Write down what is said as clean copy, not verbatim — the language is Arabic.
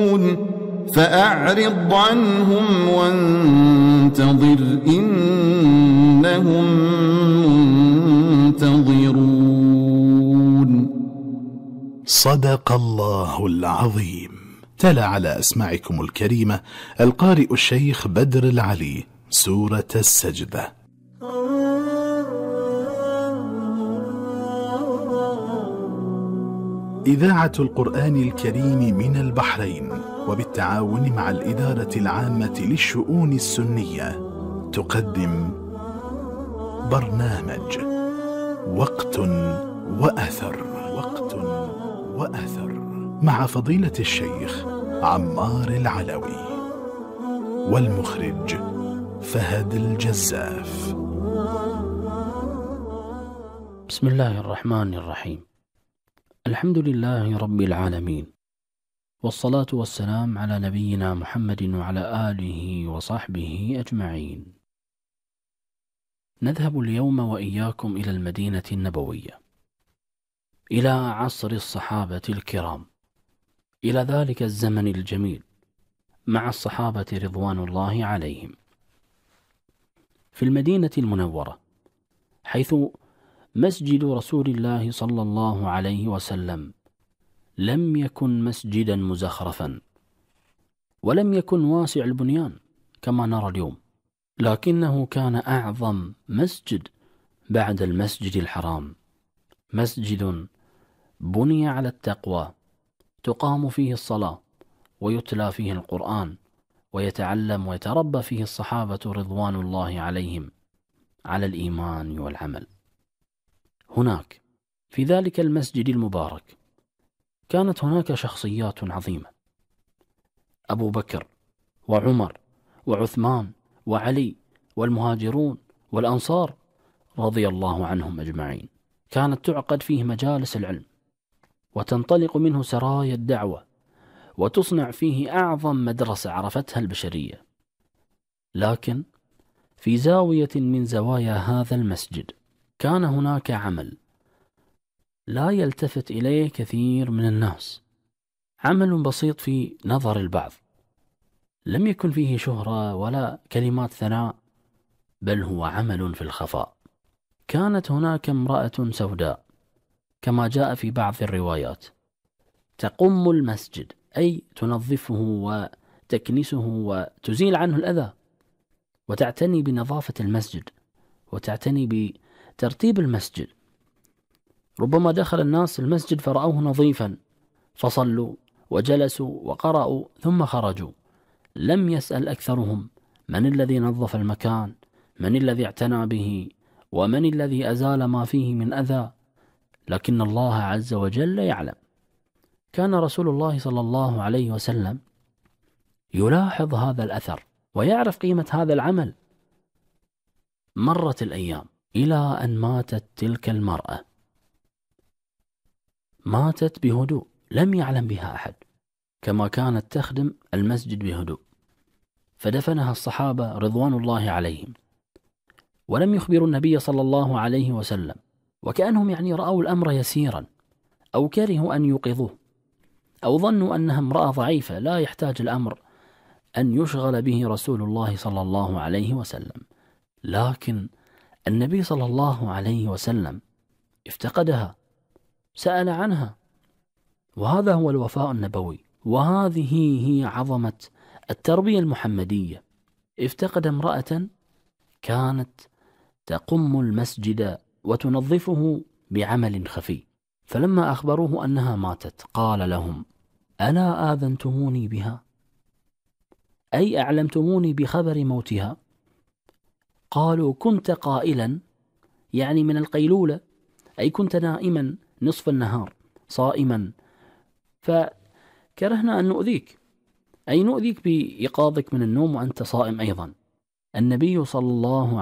فأعرض عنهم وانتظر إنهم منتظرون. صدق الله العظيم. تلا على أسماعكم الكريمة القارئ الشيخ بدر العلي سورة السجدة. إذاعة القرآن الكريم من البحرين وبالتعاون مع الإدارة العامة للشؤون السنية تقدم برنامج وقت وأثر. وقت وأثر مع فضيلة الشيخ عمار العلوي والمخرج فهد الجزاف. بسم الله الرحمن الرحيم. الحمد لله رب العالمين، والصلاة والسلام على نبينا محمد وعلى آله وصحبه أجمعين. نذهب اليوم وإياكم إلى المدينة النبوية، إلى عصر الصحابة الكرام، إلى ذلك الزمن الجميل مع الصحابة رضوان الله عليهم. في المدينة المنورة، حيث مسجد رسول الله صلى الله عليه وسلم لم يكن مسجدا مزخرفا، ولم يكن واسع البنيان كما نرى اليوم، لكنه كان أعظم مسجد بعد المسجد الحرام، مسجد بني على التقوى، تقام فيه الصلاة ويتلى فيه القرآن ويتعلم ويتربى فيه الصحابة رضوان الله عليهم على الإيمان والعمل. هناك في ذلك المسجد المبارك كانت هناك شخصيات عظيمة: أبو بكر وعمر وعثمان وعلي والمهاجرون والأنصار رضي الله عنهم أجمعين. كانت تعقد فيه مجالس العلم، وتنطلق منه سرايا الدعوة، وتصنع فيه أعظم مدرسة عرفتها البشرية. لكن في زاوية من زوايا هذا المسجد كان هناك عمل لا يلتفت إليه كثير من الناس، عمل بسيط في نظر البعض، لم يكن فيه شهرة ولا كلمات ثناء، بل هو عمل في الخفاء. كانت هناك امرأة سوداء كما جاء في بعض الروايات تقم المسجد، أي تنظفه وتكنسه وتزيل عنه الأذى، وتعتني بنظافة المسجد وتعتني بترتيب المسجد. ربما دخل الناس المسجد فرأوه نظيفا فصلوا وجلسوا وقرأوا ثم خرجوا، لم يسأل أكثرهم من الذي نظف المكان، من الذي اعتنى به، ومن الذي أزال ما فيه من أذى، لكن الله عز وجل يعلم. كان رسول الله صلى الله عليه وسلم يلاحظ هذا الأثر ويعرف قيمة هذا العمل. مرت الأيام إلى أن ماتت تلك المرأة، ماتت بهدوء لم يعلم بها أحد، كما كانت تخدم المسجد بهدوء، فدفنها الصحابة رضوان الله عليهم، ولم يخبروا النبي صلى الله عليه وسلم، وكأنهم رأوا الأمر يسيرا، أو كرهوا أن يوقظوه، أو ظنوا أنها امرأة ضعيفة لا يحتاج الأمر أن يشغل به رسول الله صلى الله عليه وسلم. لكن النبي صلى الله عليه وسلم افتقدها، سأل عنها، وهذا هو الوفاء النبوي، وهذه هي عظمة التربية المحمدية. افتقد امرأة كانت تقم المسجد وتنظفه بعمل خفي، فلما أخبروه أنها ماتت قال لهم: ألا آذنتموني بها؟ أي أعلمتموني بخبر موتها؟ قالوا: كنت قائلا، من القيلولة، أي كنت نائما نصف النهار صائما، فكرهنا أن نؤذيك، أي نؤذيك بإيقاظك من النوم وأنت صائم أيضا. النبي صلى الله